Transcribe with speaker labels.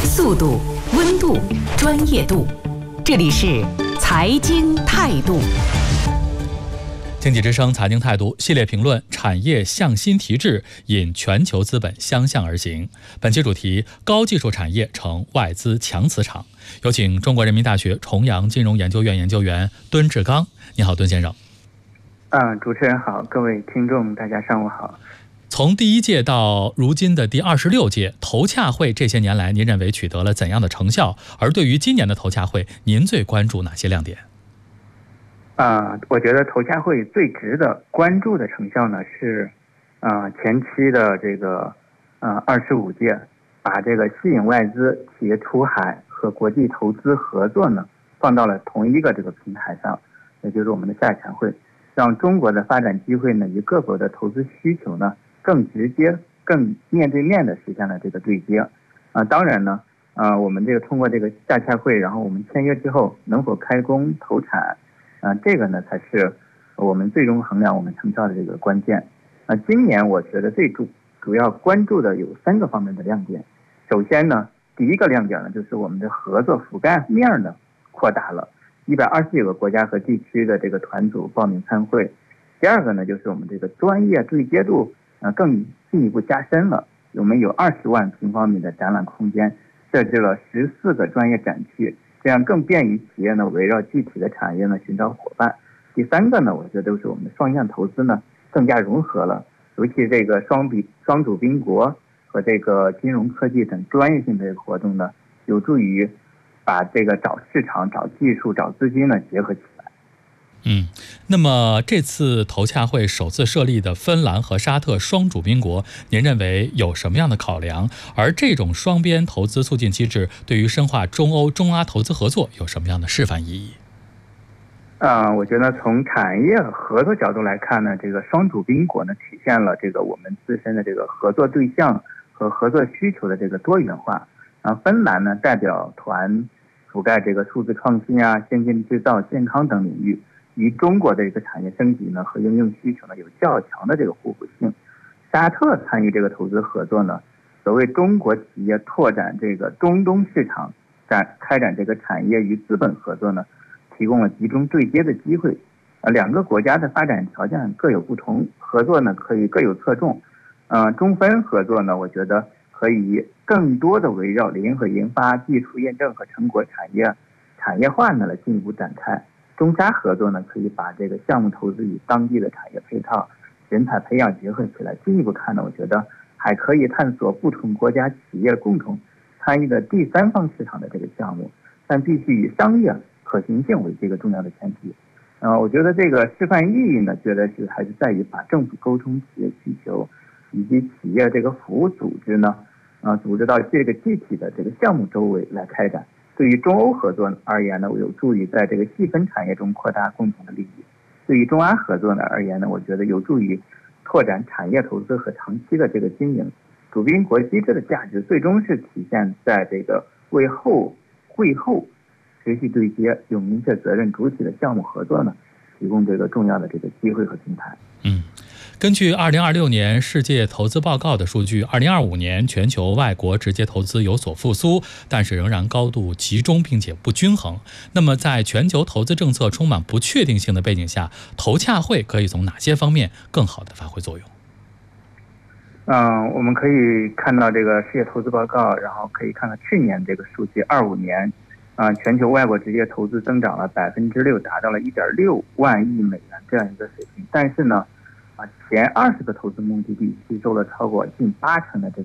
Speaker 1: 速度、温度、专业度，这里是财经态度。经济之声财经态度系列评论：产业向新提质，引全球资本相向而行。本期主题：高技术产业成外资强磁场。有请中国人民大学重阳金融研究院研究员敦志刚。你好，敦先生。
Speaker 2: 主持人好，各位听众大家上午好。
Speaker 1: 从第一届到如今的第26届投洽会，这些年来您认为取得了怎样的成效？而对于今年的投洽会，您最关注哪些亮点？
Speaker 2: 我觉得投洽会最值得关注的成效呢是，前期的这个25届，把这个吸引外资、企业出海和国际投资合作呢放到了同一个这个平台上，也就是我们的厦前会，让中国的发展机会呢与各国的投资需求呢更直接、更面对面的实现了这个对接。当然呢，我们这个通过这个厦前会，然后我们签约之后能否开工投产，这个呢才是我们最终衡量我们成效的这个关键。今年我觉得最主要关注的有3个方面的亮点。首先呢，第一个亮点呢就是我们的合作覆盖面呢扩大了，129个国家和地区的这个团组报名参会。第二个呢，就是我们这个专业对接度更进一步加深了。我们有20万平方米的展览空间，设置了14个专业展区，这样更便于企业呢围绕具体的产业呢寻找伙伴。第三个呢，我觉得都是我们的双向投资呢更加融合了，尤其这个双主宾国和这个金融科技等专业性的活动呢，有助于把这个找市场、找技术、找资金呢结合起来。
Speaker 1: 那么这次投洽会首次设立的芬兰和沙特双主宾国，您认为有什么样的考量？而这种双边投资促进机制对于深化中欧、中阿投资合作有什么样的示范意义？
Speaker 2: 我觉得从产业合作角度来看呢，这个双主宾国呢体现了这个我们自身的这个合作对象和合作需求的这个多元化。芬兰呢代表团覆盖这个数字创新先进制造、健康等领域，与中国的这个产业升级呢和应用需求呢有较强的这个互补性。沙特参与这个投资合作呢，所谓中国企业拓展这个中东市场，开展这个产业与资本合作呢，提供了集中对接的机会。两个国家的发展条件各有不同，合作呢可以各有侧重。中芬合作呢，我觉得可以更多的围绕联合研发、技术验证和成果产业化呢来进一步展开。中沙合作呢，可以把这个项目投资与当地的产业配套、人才培养结合起来。进一步看呢，我觉得还可以探索不同国家企业共同参与的第三方市场的这个项目，但必须以商业可行性为这个重要的前提。我觉得这个示范意义呢，觉得还是在于把政府沟通企业需求以及企业这个服务组织呢，组织到这个具体的这个项目周围来开展。对于中欧合作而言呢，有助于在这个细分产业中扩大共同的利益。对于中阿合作呢而言呢，我觉得有助于拓展产业投资和长期的这个经营。主宾国机制的价值最终是体现在这个为会后持续对接、有明确责任主体的项目合作呢，提供这个重要的这个机会和平台。
Speaker 1: 根据2026年世界投资报告的数据，2025年全球外国直接投资有所复苏，但是仍然高度集中并且不均衡。那么在全球投资政策充满不确定性的背景下，投洽会可以从哪些方面更好的发挥作用？
Speaker 2: 我们可以看到这个世界投资报告，然后可以看到去年这个数据，25年全球外国直接投资增长了6%，达到了1.6万亿美元这样一个水平。但是呢，前20个投资目的地吸收了超过近80%的这个